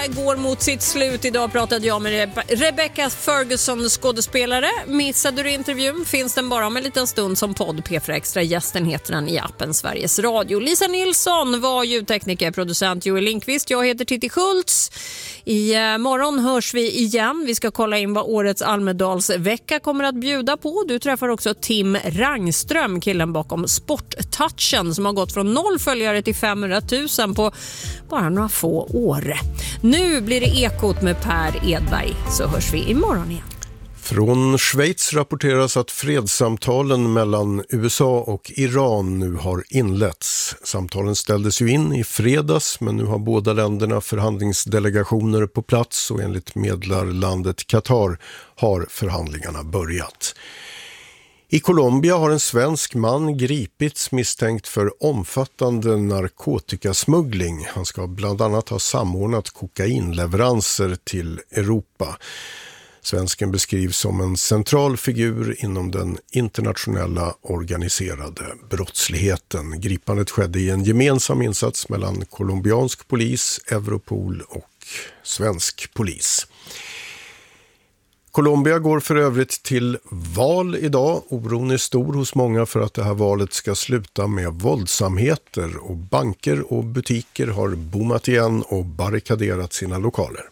Gala går mot sitt slut. Idag pratade jag med Rebecca Ferguson, skådespelare. Missade du intervjun? Finns den bara om en liten stund som podd. P4 Extra. Gästen heter den i appen Sveriges Radio. Lisa Nilsson var ljudtekniker, producent Joel Lindqvist. Jag heter Titti Schultz. I morgon hörs vi igen. Vi ska kolla in vad årets Almedalsvecka kommer att bjuda på. Du träffar också Tim Rangström, killen bakom Sporttouchen, som har gått från 0 följare till 500 000 på bara några få år. Nu blir det Ekot med Per Edberg, så hörs vi imorgon igen. Från Schweiz rapporteras att fredssamtalen mellan USA och Iran nu har inletts. Samtalen ställdes ju in i fredags, men nu har båda länderna förhandlingsdelegationer på plats och enligt medlarlandet Qatar har förhandlingarna börjat. I Colombia har en svensk man gripits misstänkt för omfattande narkotikasmuggling. Han ska bland annat ha samordnat kokainleveranser till Europa. Svensken beskrivs som en central figur inom den internationella organiserade brottsligheten. Gripandet skedde i en gemensam insats mellan colombiansk polis, Europol och svensk polis. Colombia går för övrigt till val idag. Oron är stor hos många för att det här valet ska sluta med våldsamheter, och banker och butiker har bommat igen och barrikaderat sina lokaler.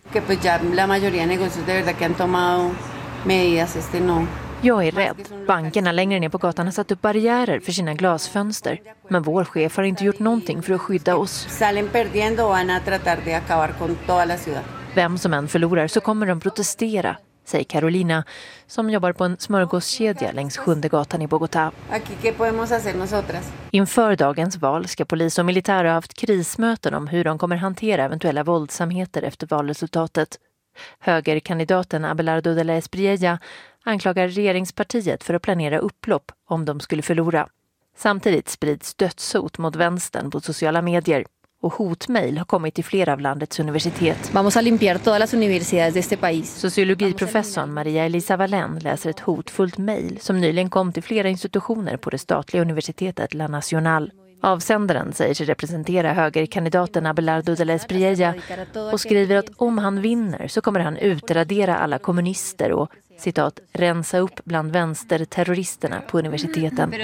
Jag är rädd. Bankerna längre ner på gatan har satt upp barriärer för sina glasfönster. Men vår chef har inte gjort någonting för att skydda oss. Vem som än förlorar så kommer de protestera, säger Carolina, som jobbar på en smörgåskedja längs 7:e gatan i Bogotá. Inför dagens val ska polis och militär ha haft krismöten om hur de kommer hantera eventuella våldsamheter efter valresultatet. Högerkandidaten Abelardo de la Espriella anklagar regeringspartiet för att planera upplopp om de skulle förlora. Samtidigt sprids dödshot mot vänstern på sociala medier. Och hotmail har kommit till flera av landets universitet. Vamos a limpiar todas las universidades de este país. Sociologiprofessorn Maria Elisa Valen läser ett hotfullt mejl som nyligen kom till flera institutioner på det statliga universitetet La Nacional. Avsändaren säger sig representera högerkandidaten Abelardo de la Espriella och skriver att om han vinner så kommer han utradera alla kommunister och, citat, rensa upp bland vänsterterroristerna på universiteten.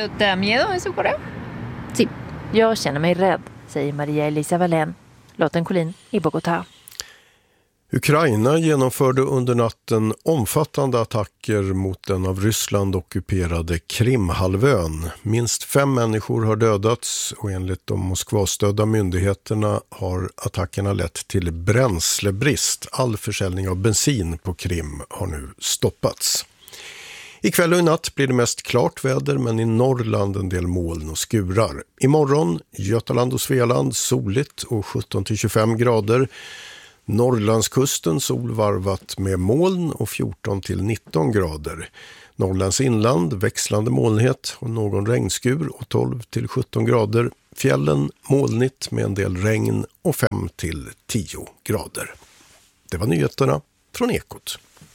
Sí. Jag känner mig rädd, säger Maria Elisa Valen. Lotten Collin i Bogotá. Ukraina genomförde under natten omfattande attacker mot den av Ryssland ockuperade Krimhalvön. Minst 5 människor har dödats och enligt de Moskvastödda myndigheterna har attackerna lett till bränslebrist. All försäljning av bensin på Krim har nu stoppats. Ikväll och i natt blir det mest klart väder, men i Norrland en del moln och skurar. Imorgon Götaland och Svealand soligt och 17-25 grader. Norrlandskusten solvarvat med moln och 14-19 grader. Norrlands inland växlande molnighet och någon regnskur och 12-17 grader. Fjällen molnigt med en del regn och 5-10 grader. Det var nyheterna från Ekot.